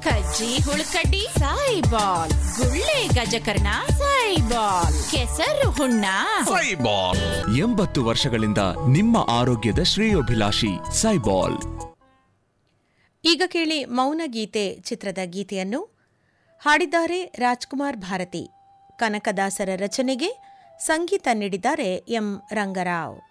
ಕಜ್ಜಿ ಹುಳುಕಡ್ಡಿ ಸಾಯಿಬಾಲ್, ಗುಳ್ಳೆ ಗಜಕರ್ಣ ಸಾಯಿಬಾಲ್, ಕೆಸರು ಹುಣ್ಣ ಸಾಯಿಬಾಲ್. 80 ವರ್ಷಗಳಿಂದ ನಿಮ್ಮ ಆರೋಗ್ಯದ ಶ್ರೇಯೋಭಿಲಾಷಿ ಸಾಯಿಬಾಲ್. ಈಗ ಕೇಳಿ ಮೌನ ಗೀತೆ ಚಿತ್ರದ ಗೀತೆಯನ್ನು ಹಾಡಿದ್ದಾರೆ ರಾಜ್ಕುಮಾರ್ ಭಾರತಿ. ಕನಕದಾಸರ ರಚನೆಗೆ ಸಂಗೀತ ನೀಡಿದ್ದಾರೆ ಎಂ ರಂಗರಾವ್.